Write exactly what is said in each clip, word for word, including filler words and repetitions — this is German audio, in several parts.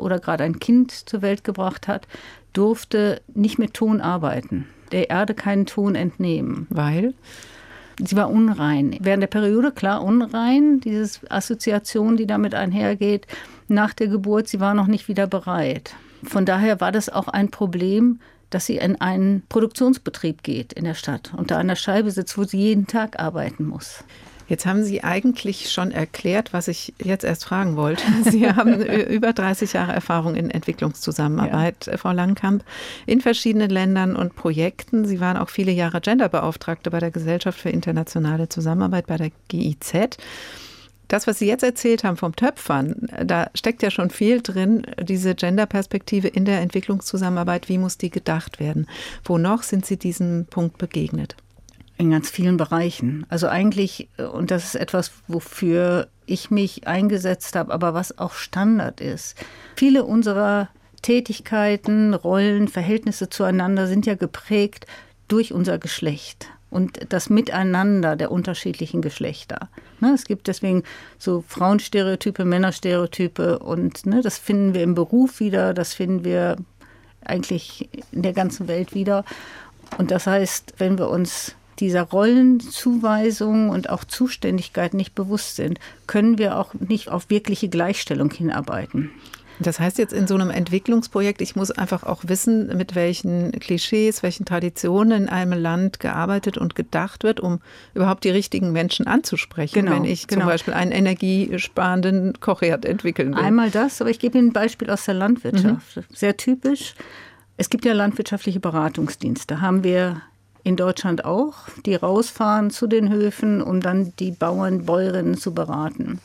oder gerade ein Kind zur Welt gebracht hat, durfte nicht mit Ton arbeiten, der Erde keinen Ton entnehmen. Weil? Sie war unrein. Während der Periode, klar, unrein, diese Assoziation, die damit einhergeht. Nach der Geburt, sie war noch nicht wieder bereit. Von daher war das auch ein Problem, dass sie in einen Produktionsbetrieb geht in der Stadt und da an der Scheibe sitzt, wo sie jeden Tag arbeiten muss. Jetzt haben Sie eigentlich schon erklärt, was ich jetzt erst fragen wollte. Sie haben über dreißig Jahre Erfahrung in Entwicklungszusammenarbeit, ja. Frau Langkamp, in verschiedenen Ländern und Projekten. Sie waren auch viele Jahre Genderbeauftragte bei der Gesellschaft für internationale Zusammenarbeit, bei der G I Z. Das, was Sie jetzt erzählt haben vom Töpfern, da steckt ja schon viel drin, diese Genderperspektive in der Entwicklungszusammenarbeit. Wie muss die gedacht werden? Wo noch sind Sie diesem Punkt begegnet? In ganz vielen Bereichen. Also eigentlich, und das ist etwas, wofür ich mich eingesetzt habe, aber was auch Standard ist. Viele unserer Tätigkeiten, Rollen, Verhältnisse zueinander sind ja geprägt durch unser Geschlecht und das Miteinander der unterschiedlichen Geschlechter. Ne, es gibt deswegen so Frauenstereotype, Männerstereotype und ne, das finden wir im Beruf wieder, das finden wir eigentlich in der ganzen Welt wieder. Und das heißt, wenn wir uns dieser Rollenzuweisung und auch Zuständigkeit nicht bewusst sind, können wir auch nicht auf wirkliche Gleichstellung hinarbeiten. Das heißt jetzt in so einem Entwicklungsprojekt, ich muss einfach auch wissen, mit welchen Klischees, welchen Traditionen in einem Land gearbeitet und gedacht wird, um überhaupt die richtigen Menschen anzusprechen, genau, wenn ich genau. zum Beispiel einen energiesparenden Kochherd entwickeln will. Einmal das, aber ich gebe Ihnen ein Beispiel aus der Landwirtschaft. Mhm. Sehr typisch. Es gibt ja landwirtschaftliche Beratungsdienste, haben wir in Deutschland auch, die rausfahren zu den Höfen, um dann die Bauern, Bäuerinnen zu beraten.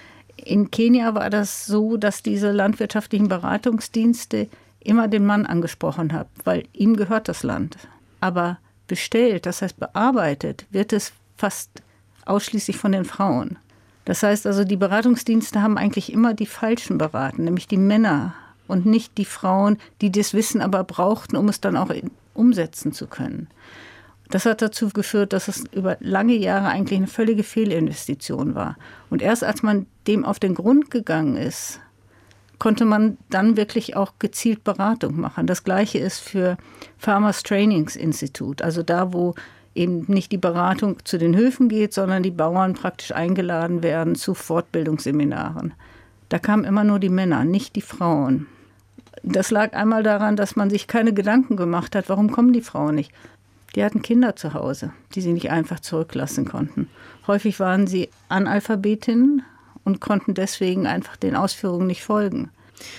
In Kenia war das so, dass diese landwirtschaftlichen Beratungsdienste immer den Mann angesprochen haben, weil ihm gehört das Land. Aber bestellt, das heißt bearbeitet, wird es fast ausschließlich von den Frauen. Das heißt also, die Beratungsdienste haben eigentlich immer die Falschen beraten, nämlich die Männer und nicht die Frauen, die das Wissen aber brauchten, um es dann auch umsetzen zu können. Das hat dazu geführt, dass es über lange Jahre eigentlich eine völlige Fehlinvestition war. Und erst als man dem auf den Grund gegangen ist, konnte man dann wirklich auch gezielt Beratung machen. Das Gleiche ist für Farmers Trainings Institute, also da, wo eben nicht die Beratung zu den Höfen geht, sondern die Bauern praktisch eingeladen werden zu Fortbildungsseminaren. Da kamen immer nur die Männer, nicht die Frauen. Das lag einmal daran, dass man sich keine Gedanken gemacht hat, warum kommen die Frauen nicht. Die hatten Kinder zu Hause, die sie nicht einfach zurücklassen konnten. Häufig waren sie Analphabetinnen und konnten deswegen einfach den Ausführungen nicht folgen.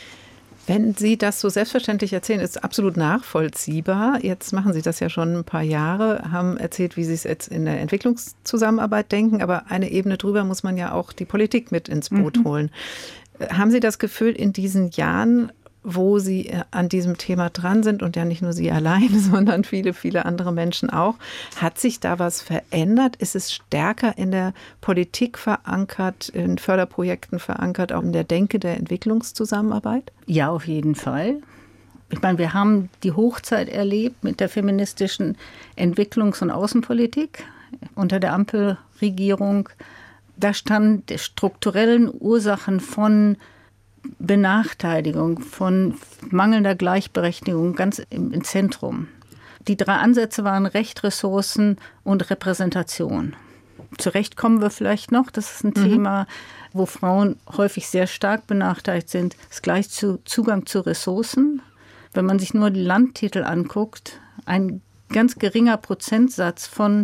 Wenn Sie das so selbstverständlich erzählen, ist absolut nachvollziehbar. Jetzt machen Sie das ja schon ein paar Jahre, haben erzählt, wie Sie es jetzt in der Entwicklungszusammenarbeit denken. Aber eine Ebene drüber muss man ja auch die Politik mit ins Boot mhm. holen. Haben Sie das Gefühl, in diesen Jahren, wo Sie an diesem Thema dran sind und ja nicht nur Sie allein, sondern viele, viele andere Menschen auch. Hat sich da was verändert? Ist es stärker in der Politik verankert, in Förderprojekten verankert, auch in der Denke der Entwicklungszusammenarbeit? Ja, auf jeden Fall. Ich meine, wir haben die Hochzeit erlebt mit der feministischen Entwicklungs- und Außenpolitik unter der Ampelregierung. Da standen die strukturellen Ursachen von Benachteiligung, von mangelnder Gleichberechtigung ganz im, im Zentrum. Die drei Ansätze waren Recht, Ressourcen und Repräsentation. Zurecht kommen wir vielleicht noch. Das ist ein mhm. Thema, wo Frauen häufig sehr stark benachteiligt sind. Das gleich zu Zugang zu Ressourcen. Wenn man sich nur die Landtitel anguckt, ein ganz geringer Prozentsatz von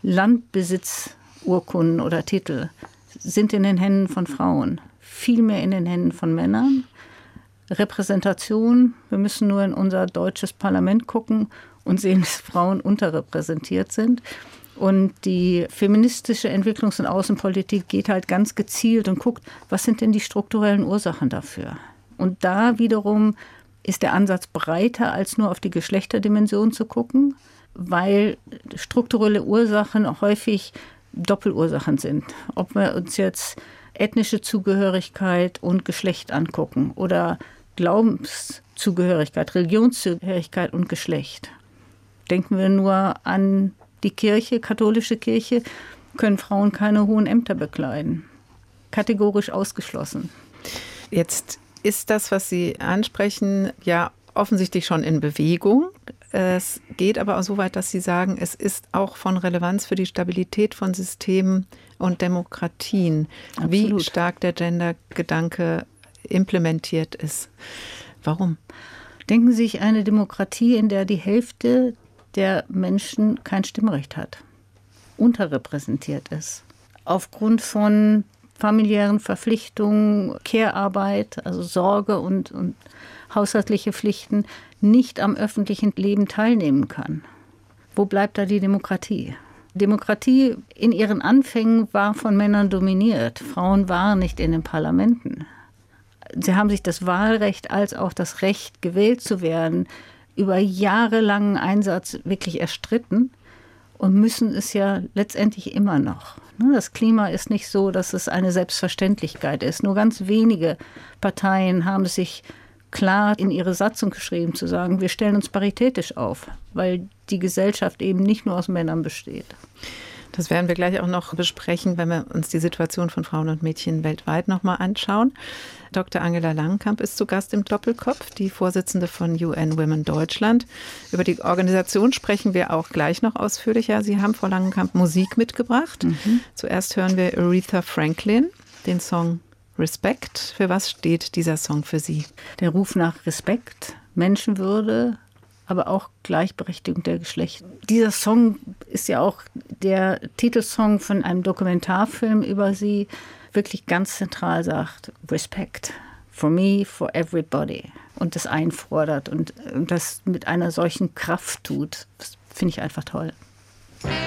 Landbesitzurkunden oder Titel sind in den Händen von Frauen. Viel mehr in den Händen von Männern. Repräsentation, wir müssen nur in unser deutsches Parlament gucken und sehen, dass Frauen unterrepräsentiert sind. Und die feministische Entwicklungs- und Außenpolitik geht halt ganz gezielt und guckt, was sind denn die strukturellen Ursachen dafür? Und da wiederum ist der Ansatz breiter, als nur auf die Geschlechterdimension zu gucken, weil strukturelle Ursachen häufig Doppelursachen sind. Ob wir uns jetzt ethnische Zugehörigkeit und Geschlecht angucken oder Glaubenszugehörigkeit, Religionszugehörigkeit und Geschlecht. Denken wir nur an die Kirche, katholische Kirche, können Frauen keine hohen Ämter bekleiden. Kategorisch ausgeschlossen. Jetzt ist das, was Sie ansprechen, ja offensichtlich schon in Bewegung. Es geht aber auch so weit, dass Sie sagen, es ist auch von Relevanz für die Stabilität von Systemen und Demokratien, Absolut. Wie stark der Gender-Gedanke implementiert ist. Warum? Denken Sie sich eine Demokratie, in der die Hälfte der Menschen kein Stimmrecht hat, unterrepräsentiert ist, aufgrund von familiären Verpflichtungen, Care-Arbeit, also Sorge und, und haushaltliche Pflichten, nicht am öffentlichen Leben teilnehmen kann. Wo bleibt da die Demokratie? Demokratie in ihren Anfängen war von Männern dominiert. Frauen waren nicht in den Parlamenten. Sie haben sich das Wahlrecht als auch das Recht, gewählt zu werden, über jahrelangen Einsatz wirklich erstritten und müssen es ja letztendlich immer noch. Das Klima ist nicht so, dass es eine Selbstverständlichkeit ist. Nur ganz wenige Parteien haben sich klar in ihre Satzung geschrieben, zu sagen, wir stellen uns paritätisch auf, weil die Gesellschaft eben nicht nur aus Männern besteht. Das werden wir gleich auch noch besprechen, wenn wir uns die Situation von Frauen und Mädchen weltweit noch mal anschauen. Doktor Angela Langenkamp ist zu Gast im Doppelkopf, die Vorsitzende von U N Women Deutschland. Über die Organisation sprechen wir auch gleich noch ausführlicher. Sie haben, Frau Langenkamp, Musik mitgebracht. Mhm. Zuerst hören wir Aretha Franklin, den Song Respect. Für was steht dieser Song für Sie? Der Ruf nach Respekt, Menschenwürde, aber auch Gleichberechtigung der Geschlechter. Dieser Song ist ja auch der Titelsong von einem Dokumentarfilm über sie, wirklich ganz zentral sagt, Respect for me, for everybody. Und das einfordert und das mit einer solchen Kraft tut. Das finde ich einfach toll.